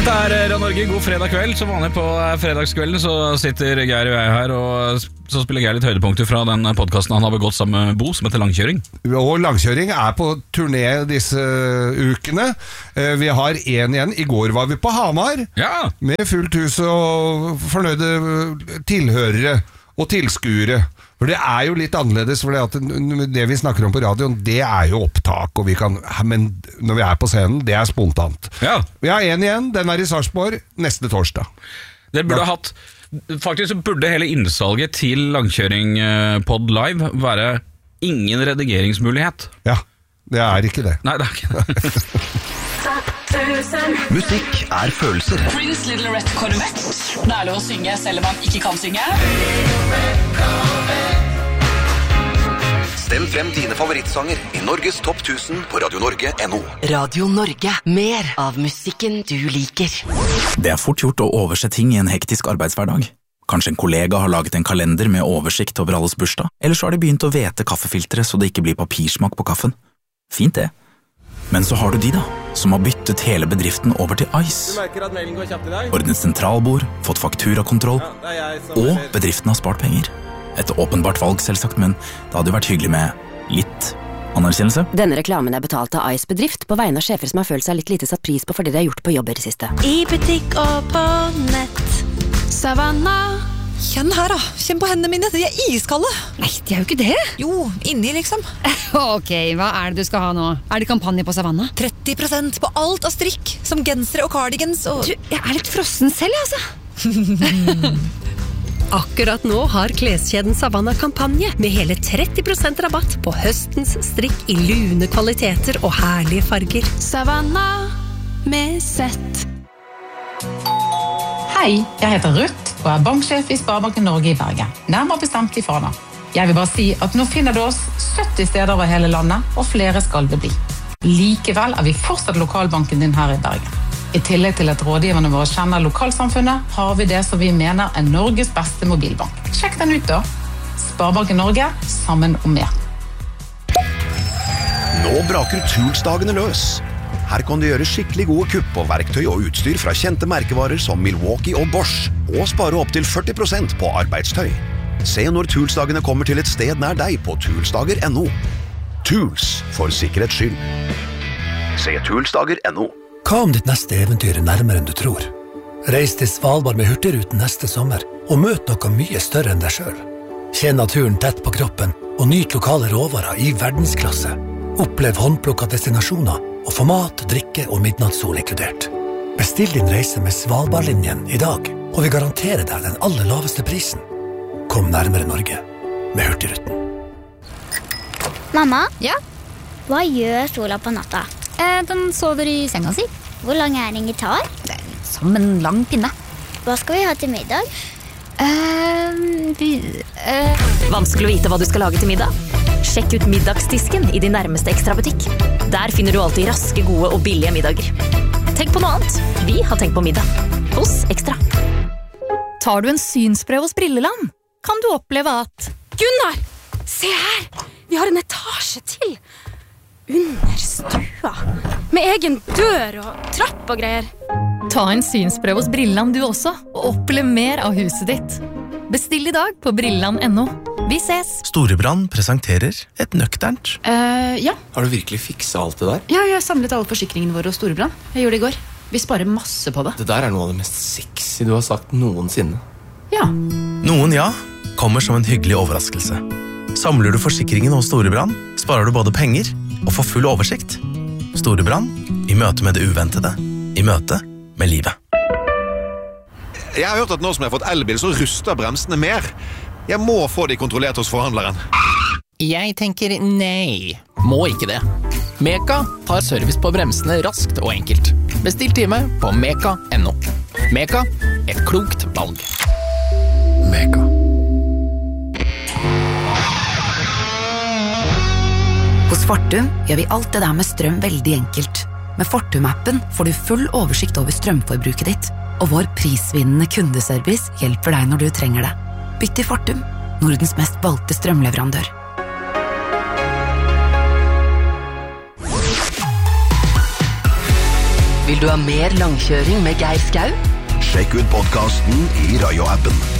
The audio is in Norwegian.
Dette Radio Norge, god fredag kveld. Som vanlig på fredagskvelden så sitter Geir og jeg her, og så spiller Geir litt høydepunkter fra den podcasten han har begått sammen med Bo, som heter Langkjøring. Og Langkjøring på turné disse ukene. Vi har en igjen. I går var vi på Hamar, ja, med fullt hus og fornøyde tilhørere og tilskuere. For det jo litt annerledes, for det vi snakker om på radioen, det jo opptak, og men når vi på scenen, det spontant. Ja. Vi har en igjen, den I Sarpsborg, neste torsdag. Det burde hatt, faktisk så burde hele innsalget til Langkjøring Pod Live være ingen redigeringsmulighet. Ja, det ikke det. Nei, det ikke det. Musikk følelser. Prince Little Red Corvette. Det lov å synge selv om man ikke kan synge. Stem frem dine favorittsanger I Norges topp 1000 på radionorge.no. Radio Norge, mer av musikken du liker. Det fort gjort å overse ting I en hektisk arbeidshverdag. Kanskje en kollega har laget en kalender med oversikt over alles bursdag, eller så har de begynt å vete kaffefilteret så det ikke blir papirsmak på kaffen. Fint det. Men så har du de da, som har byttet hele bedriften over til Ice. Ordnet sentralbord, fått fakturakontroll, og bedriften har spart penger. Et åpenbart valg selvsagt, men det hadde vært hyggelig med litt anerkjennelse. Denne reklamen betalt av Ice bedrift på vegne av sjefer som har følt seg litt lite satt pris på fordi de har gjort på jobber I siste. I butikk og på nett, Savannah. Kjenn her da, kjenn på hendene mine, de iskalde. Nei, de jo ikke det. Jo, inni liksom. Ok, hva det du skal ha nå? Det kampanje på Savannah? 30% på alt av strikk, som gensere og cardigans og... Du, jeg litt frossen selv, altså. Akkurat nå har kleskjeden Savannah kampanje med hele 30% rabatt på høstens strikk I lune kvaliteter og herlige farger. Savannah med sett. Hei, jeg heter Ruth og banksjef I Sparebanken Norge I Bergen. Nærmere bestemt I Fana. Jeg vil bare si at nå finner du oss 70 steder over hele landet, og flere skal det bli. Likevel vi fortsatt lokalbanken din her I Bergen. I tillegg til at rådgiverne våre kjenner lokalsamfunnet, har vi det som vi mener Norges beste mobilbank. Sjekk den ut da. Sparebanken Norge, sammen om mer. Nå braker Toolsdagene løs. Her kan du gjøre skikkelig gode kupp på verktøy og utstyr fra kjente merkevarer som Milwaukee og Bosch, og spare opp til 40% på arbeidstøy. Se når Toolsdagene kommer til et sted nær deg på toolsdager.no. Tools for sikkerhets skyld. Se toolsdager.no. Hva om ditt neste eventyr nærmere enn du tror? Reis til Svalbard med Hurtigruten neste sommer, og møt noe mye større enn deg selv. Kjenn naturen tett på kroppen, og nyt lokale råvarer I verdensklasse. Opplev håndplukket destinasjoner, og få mat, drikke og midnattssol inkludert. Bestill din reise med Svalbardlinjen I dag, og vi garanterer deg den aller laveste prisen. Kom nærmere Norge med Hurtigruten. Mamma? Ja? Hva gjør Sola på natta? Den sover I senga si. Hvor lang en gitar? Som en lang pinne. Hva skal vi ha til middag? Vanskelig å vite hva du skal lage til middag? Sjekk ut middagsdisken I din nærmeste ekstrabutikk. Der finner du alltid raske, gode og billige middager. Tenk på noe annet. Vi har tenkt på middag. Hos Ekstra. Tar du en synsprøve hos Brilleland, kan du oppleve at... Gunnar, se her! Vi har en etasje til. Under stua. Med egen dør og trapp og greier. Ta en synsprøve hos Brilleland du også, og opplev mer av huset ditt. Bestill I dag på Brilleland.no. Vi ses! Storebrand presenterer et nøkternt. Ja. Har du virkelig fikset alt det der? Ja, jeg har samlet alle forsikringene våre hos Storebrand. Jeg gjorde det I går. Vi sparer masse på det. Det der noe av det mest sexy du har sagt noensinne. Ja. Noen ja, kommer som en hyggelig overraskelse. Samler du forsikringen hos Storebrand, sparer du både penger og får full oversikt. Storebrand, I møte med det uventede. I møte med livet. Jeg har hørt at nå som jeg har fått elbil, så ruster bremsene mer. Jeg må få de kontrollert hos forhandleren. Jeg tenker nei, må ikke det. Meka tar service på bremsene raskt og enkelt. Bestill time på meka.no. Meka, et klokt valg. Meka. Hos Fortum gjør vi alt det der med strøm veldig enkelt. Med Fortum-appen får du full oversikt over strømforbruket ditt, og vår prisvinnende kundeservice hjelper deg når du trenger det. Bytt til Fortum, Nordens mest valgte strømleverandør. Vil du ha mer langkjøring med Geir Skau? Sjekk ut podcasten i Rayo-appen.